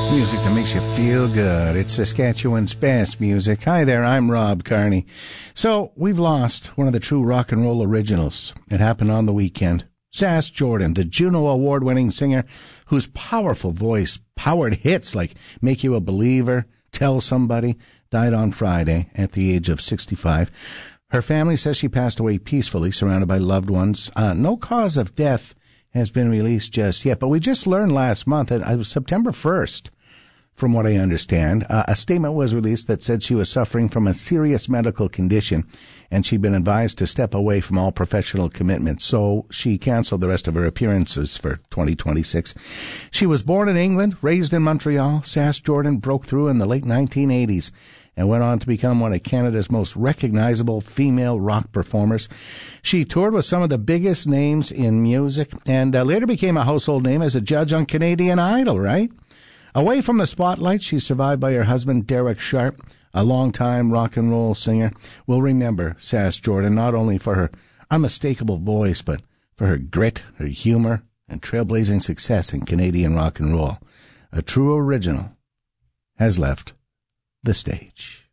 Music that makes you feel good. It's Saskatchewan's best music. Hi there, I'm Rob Carney. So, we've lost one of the true rock and roll originals. It happened on the weekend. Sass Jordan, the Juno Award-winning singer whose powerful voice powered hits like Make You a Believer, Tell Somebody, died on Friday at the age of 65. Her family says she passed away peacefully, surrounded by loved ones. No cause of death has been released just yet, but we just learned last month, that it was September 1st, from what I understand, a statement was released that said she was suffering from a serious medical condition and she'd been advised to step away from all professional commitments. So she canceled the rest of her appearances for 2026. She was born in England, raised in Montreal. Sass Jordan broke through in the late 1980s and went on to become one of Canada's most recognizable female rock performers. She toured with some of the biggest names in music and later became a household name as a judge on Canadian Idol, right? Away from the spotlight, she's survived by her husband, Derek Sharp, a longtime rock and roll singer. We'll remember Sass Jordan not only for her unmistakable voice, but for her grit, her humor, and trailblazing success in Canadian rock and roll. A true original has left the stage.